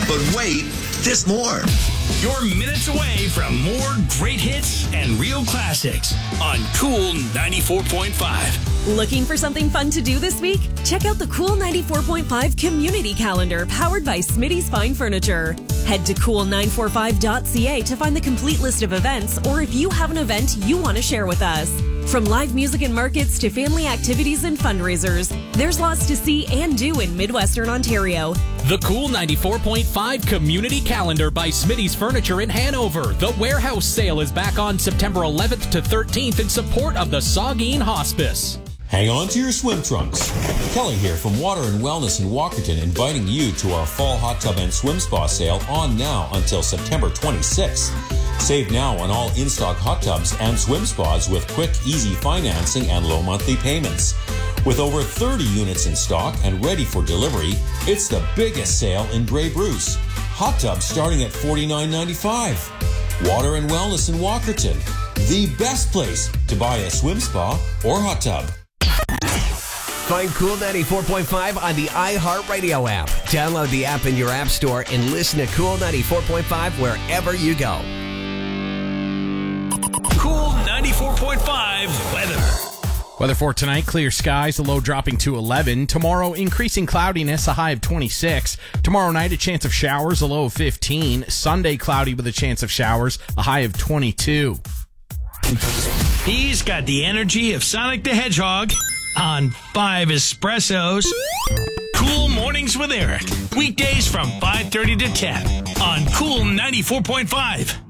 But wait, there's more. You're minutes away from more great hits and real classics on Cool 94.5. Looking for something fun to do this week? Check out the Cool 94.5 Community Calendar powered by Smitty's Fine Furniture. Head to cool945.ca to find the complete list of events, or if you have an event you want to share with us. From live music and markets to family activities and fundraisers, there's lots to see and do in Midwestern Ontario. The Cool 94.5 Community Calendar by Smitty's Furniture in Hanover. The warehouse sale is back on September 11th to 13th in support of the Saugeen Hospice. Hang on to your swim trunks. Kelly here from Water and Wellness in Walkerton, inviting you to our fall hot tub and swim spa sale on now until September 26th. Save now on all in-stock hot tubs and swim spas with quick, easy financing and low monthly payments. With over 30 units in stock and ready for delivery, it's the biggest sale in Grey Bruce. Hot tubs starting at $49.95. Water and Wellness in Walkerton, the best place to buy a swim spa or hot tub. Find Cool 94.5 on the iHeartRadio app. Download the app in your app store and listen to Cool 94.5 wherever you go. Cool 94.5 weather. Weather for tonight, clear skies, the low dropping to 11. Tomorrow, increasing cloudiness, a high of 26. Tomorrow night, a chance of showers, a low of 15. Sunday, cloudy with a chance of showers, a high of 22. He's got the energy of Sonic the Hedgehog on 5 Espressos. Cool Mornings with Eric. Weekdays from 5:30 to 10 on Cool 94.5.